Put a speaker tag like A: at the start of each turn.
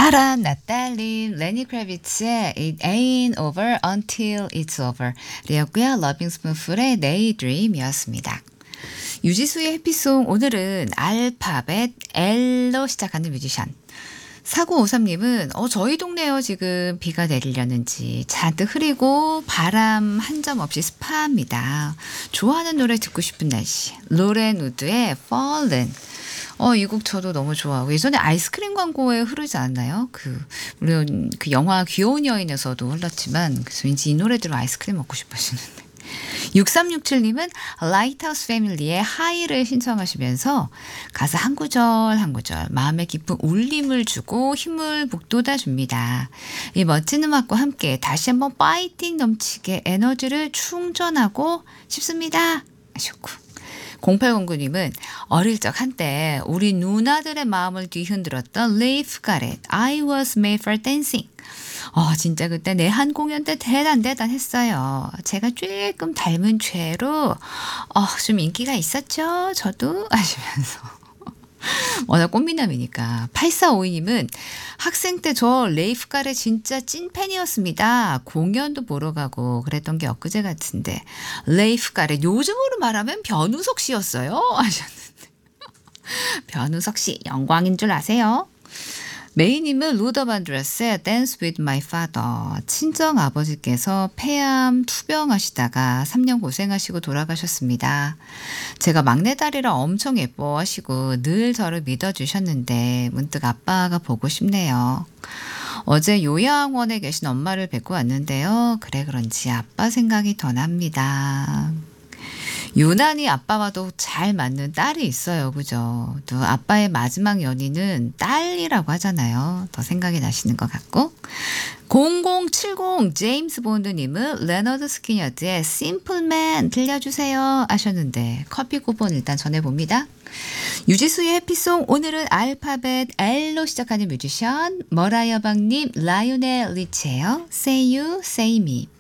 A: 아란 나탈리 레니 크래비츠의 It Ain't Over Until It's Over 였고요. 러빙 스푼풀의 Daydream이었습니다. 유지수의 해피송 오늘은 알파벳 L로 시작하는 뮤지션 4953님은 저희 동네요 지금 비가 내리려는지 잔뜩 흐리고 바람 한 점 없이 습합니다. 좋아하는 노래 듣고 싶은 날씨 로렌 우드의 Fallen. 이 곡 저도 너무 좋아하고 예전에 아이스크림 광고에 흐르지 않았나요? 물론 그 영화 귀여운 여인에서도 흘렀지만 그래서 왠지 이 노래 들으면 아이스크림 먹고 싶어지는데 6367님은 라이트하우스 패밀리의 하이를 신청하시면서 가사 한 구절 한 구절 마음에 깊은 울림을 주고 힘을 북돋아 줍니다. 이 멋진 음악과 함께 다시 한번 파이팅 넘치게 에너지를 충전하고 싶습니다 하셨고 0809님은 어릴 적 한때 우리 누나들의 마음을 뒤흔들었던 레이프 가렛 I was made for dancing. 진짜 그때 내한 공연 때 대단했어요. 제가 조금 닮은 죄로 좀 인기가 있었죠. 저도 하시면서 워낙 꽃미남이니까. 8452님은 학생 때 저 레이프 가렛 진짜 찐팬이었습니다. 공연도 보러 가고 그랬던 게 엊그제 같은데 레이프 가렛 요즘으로 말하면 변우석 씨였어요 하셨는데 변우석 씨 영광인 줄 아세요? 메이님은 루더 반드레스의 Dance with my father. 친정 아버지께서 폐암 투병하시다가 3년 고생하시고 돌아가셨습니다. 제가 막내딸이라 엄청 예뻐하시고 늘 저를 믿어주셨는데 문득 아빠가 보고 싶네요. 어제 요양원에 계신 엄마를 뵙고 왔는데요. 그런지 아빠 생각이 더 납니다. 유난히 아빠와도 잘 맞는 딸이 있어요. 그죠? 또 아빠의 마지막 연인은 딸이라고 하잖아요. 더 생각이 나시는 것 같고 0070 제임스 본드님은 레너드 스키녀드의 심플맨 들려주세요 하셨는데 커피 쿠폰 일단 전해봅니다. 유지수의 해피송 오늘은 알파벳 L로 시작하는 뮤지션 머라이어 박님 라이오넬 리치예요. Say You, Say Me.